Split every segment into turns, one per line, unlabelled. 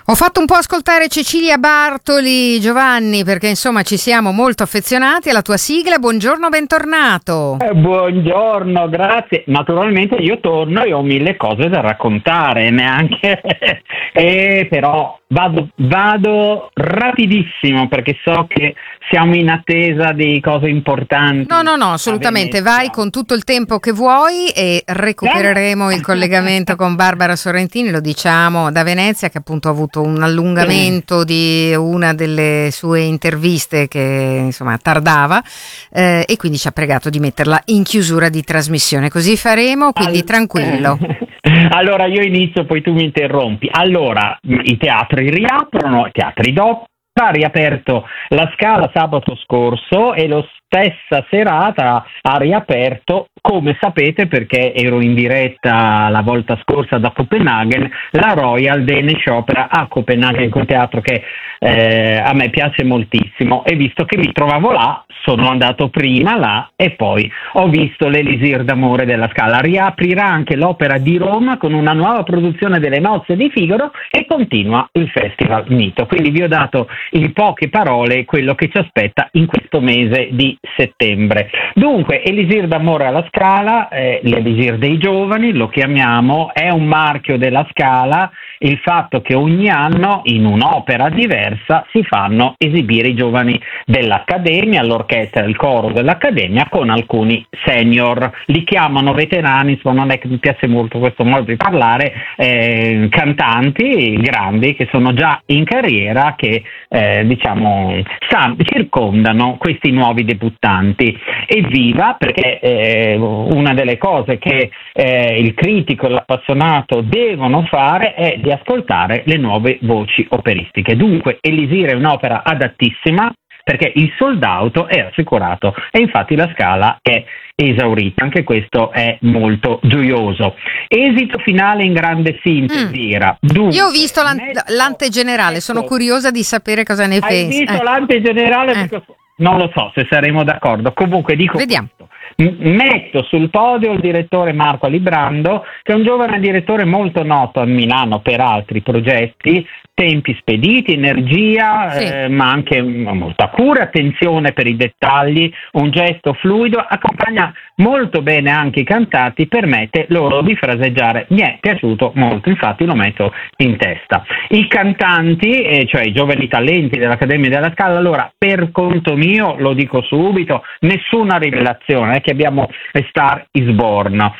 Ho fatto un po' ascoltare Cecilia Bartoli, Giovanni, perché insomma ci siamo molto affezionati alla tua sigla. Buongiorno, bentornato.
Buongiorno, grazie. Naturalmente io torno e ho mille cose da raccontare, neanche però vado rapidissimo perché so che siamo in attesa di cose importanti.
No, assolutamente. Vai con tutto il tempo che vuoi e recupereremo il collegamento con Barbara Sorrentini, lo diciamo, da Venezia, che appunto ha avuto un allungamento di una delle sue interviste che insomma tardava, e quindi ci ha pregato di metterla in chiusura di trasmissione. Così faremo, quindi tranquillo.
Allora io inizio, poi tu mi interrompi. Allora, i teatri riaprono, teatri dopo. Ha riaperto la Scala sabato scorso e lo stessa serata ha riaperto, come sapete perché ero in diretta la volta scorsa da Copenaghen, la Royal Danish Opera a Copenaghen, un teatro che a me piace moltissimo, e visto che mi trovavo là sono andato prima là e poi ho visto l'Elisir d'amore della Scala. Riaprirà anche l'Opera di Roma con una nuova produzione delle Nozze di Figaro e continua il Festival Mito. Quindi vi ho dato in poche parole quello che ci aspetta in questo mese di settembre. Dunque, Elisir d'amore alla Scala, l'Elisir dei giovani, lo chiamiamo, è un marchio della Scala il fatto che ogni anno in un'opera diversa si fanno esibire i giovani dell'Accademia, l'orchestra e il coro dell'Accademia con alcuni senior, li chiamano veterani, insomma non è che mi piace molto questo modo di parlare, cantanti grandi che sono già in carriera, che circondano questi nuovi debuttanti. Evviva, perché una delle cose che il critico e l'appassionato devono fare è di ascoltare le nuove voci operistiche. Dunque Elisir è un'opera adattissima perché il sold out è assicurato e infatti la Scala è esaurita. Anche questo è molto gioioso. Esito finale in grande sintesi era. Dunque,
io ho visto l'antegenerale, sono curiosa di sapere cosa ne pensi.
Hai visto l'antegenerale? Perché non lo so se saremo d'accordo. Comunque dico
Vediamo.
questo. Metto sul podio il direttore Marco Alibrando, che è un giovane direttore molto noto a Milano per altri progetti, tempi spediti, energia,
sì.
Ma anche molta cura, attenzione per i dettagli, un gesto fluido, accompagna molto bene anche i cantanti, permette loro di fraseggiare. Mi è piaciuto molto, infatti lo metto in testa. I cantanti, cioè i giovani talenti dell'Accademia della Scala, allora per conto mio, lo dico subito, nessuna rivelazione, che abbiamo Star is Born. No.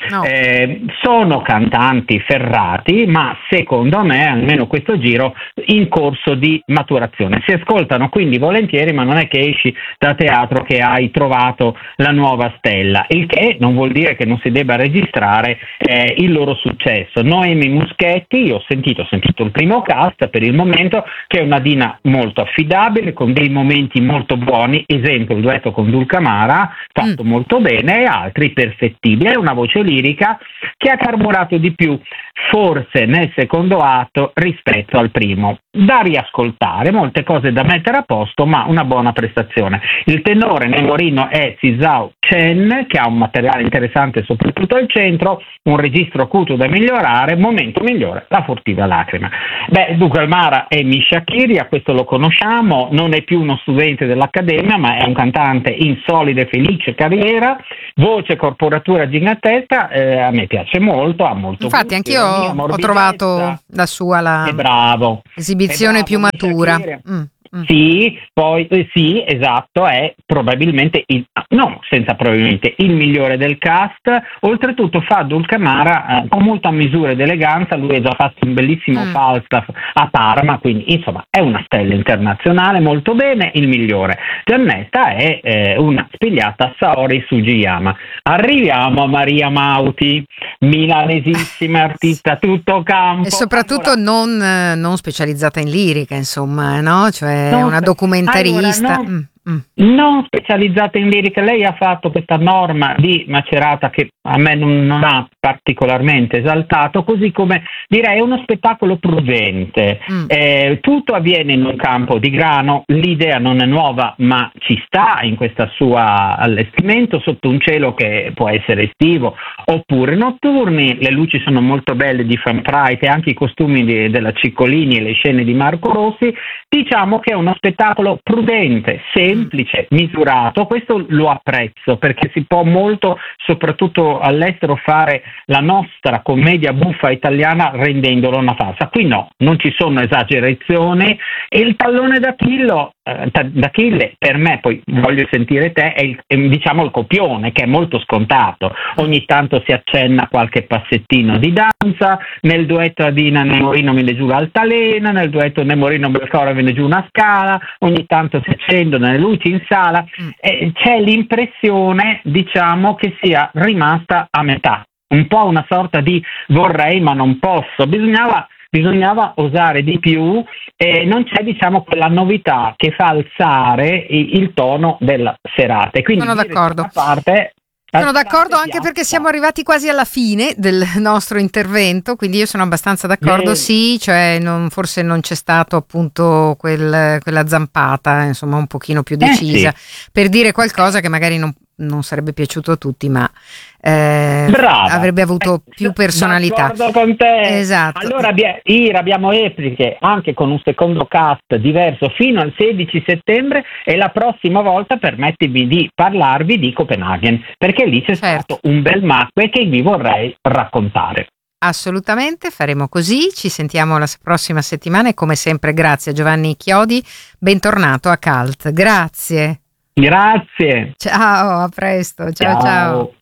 Sono cantanti ferrati, ma secondo me, almeno questo giro, in corso di maturazione. Si ascoltano quindi volentieri, ma non è che esci da teatro che hai trovato la nuova stella, il che non vuol dire che non si debba registrare il loro successo. Noemi Muschetti, io ho sentito il primo cast per il momento, che è una Dina molto affidabile, con dei momenti molto buoni, esempio il duetto con Dulcamara, fatto molto bene, e altri perfettibili. È una voce lirica che ha carburato di più, forse nel secondo atto rispetto al primo. Da riascoltare, molte cose da mettere a posto, ma una buona prestazione. Il tenore Nemorino è Zizao Chen, che ha un materiale interessante soprattutto al centro, un registro acuto da migliorare, momento migliore, la furtiva lacrima. Dulcamara è Misha Kiria, questo lo conosciamo, non è più uno studente dell'Accademia, ma è un cantante in solida e felice carriera, voce, corporatura, gingatetta, a me piace molto, ha molto
infatti anch'io ho trovato la sua
bravo.
Esibizione più matura.
Sì, poi sì, esatto, è probabilmente il migliore del cast. Oltretutto fa Dulcamara con molta misura ed eleganza. Lui ha già fatto un bellissimo Falstaff a Parma, quindi insomma è una stella internazionale, molto bene, il migliore. Giannetta è una spigliata Saori Sugiyama. Arriviamo a Maria Mauti, milanesissima artista tutto campo,
e soprattutto non specializzata in lirica, insomma, no? Cioè una documentarista.
Allora, Non specializzata in lirica. Lei ha fatto questa norma di Macerata che a me non ha particolarmente esaltato, così come direi è uno spettacolo prudente. Tutto avviene in un campo di grano, l'idea non è nuova ma ci sta in questo suo allestimento sotto un cielo che può essere estivo oppure notturni. Le luci sono molto belle di Van Praet e anche i costumi della Ciccolini e le scene di Marco Rossi. Diciamo che è uno spettacolo prudente, semplice, misurato. Questo lo apprezzo perché si può molto, soprattutto all'estero, fare la nostra commedia buffa italiana rendendolo una farsa. Qui no, non ci sono esagerazioni e il tallone d'Achille per me, poi voglio sentire te, è diciamo il copione, che è molto scontato. Ogni tanto si accenna qualche passettino di danza, nel duetto Adina Nemorino viene giù l'altalena, nel duetto Nemorino Belcora viene giù una scala, ogni tanto si accendono le luci in sala, c'è l'impressione, diciamo, che sia rimasta a metà, un po' una sorta di vorrei ma non posso. Bisognava osare di più e non c'è, diciamo, quella novità che fa alzare il tono della serata. E quindi
sono d'accordo. Sono d'accordo anche perché siamo arrivati quasi alla fine del nostro intervento, quindi io sono abbastanza d'accordo, sì, cioè forse non c'è stato appunto quella zampata, insomma, un pochino più decisa, per dire qualcosa che magari non sarebbe piaciuto a tutti, ma avrebbe avuto più personalità.
D'accordo con te.
Esatto.
Allora abbiamo repliche anche con un secondo cast diverso fino al 16 settembre e la prossima volta permettimi di parlarvi di Copenaghen, perché lì c'è stato un bel macque che vi vorrei raccontare.
Assolutamente, faremo così, ci sentiamo la prossima settimana e come sempre grazie a Giovanni Chiodi, bentornato a Cult, grazie.
Grazie.
Ciao, a presto, ciao.